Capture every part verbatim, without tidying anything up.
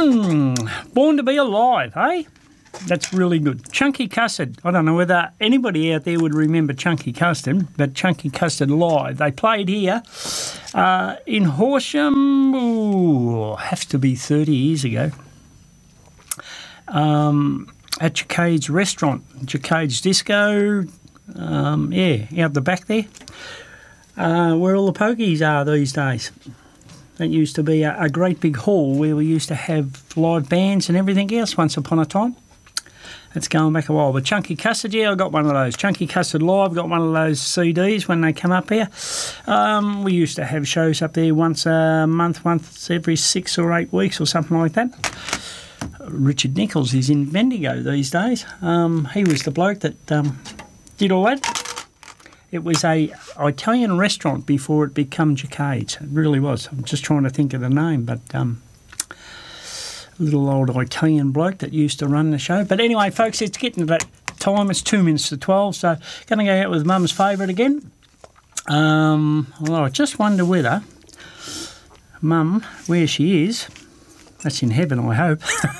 Mmm, Born to Be Alive, eh? That's really good. Chunky Custard. I don't know whether anybody out there would remember Chunky Custard, but Chunky Custard live. They played here uh, in Horsham, ooh, has to be thirty years ago, um, at Jacade's restaurant, Jacade's Disco, um, yeah, out the back there, uh, where all the pokies are these days. That used to be a, a great big hall where we used to have live bands and everything else once upon a time. It's going back a while. But Chunky Custard, yeah, I got one of those. Chunky Custard Live, got one of those C Ds when they come up here. Um, we used to have shows up there once a month, once every six or eight weeks or something like that. Richard Nichols is in Bendigo these days. Um, he was the bloke that um, did all that. It was a Italian restaurant before it became Jacade's. It really was. I'm just trying to think of the name, but... Um, little old Italian bloke that used to run the show. But anyway, folks, it's getting to that time. It's two minutes to twelve, so going to go out with Mum's favourite again. Um, well, I just wonder whether Mum, where she is, that's in heaven, I hope.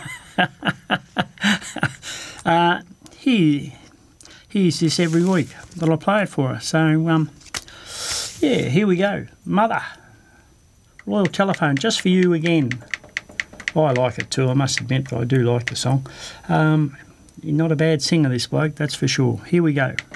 uh, here, here's this every week that I play it for her. So, um, yeah, here we go. Mother, Royal Telephone, just for you again. I like it too, I must admit, I do like the song. Um, not a bad singer, this bloke, that's for sure. Here we go.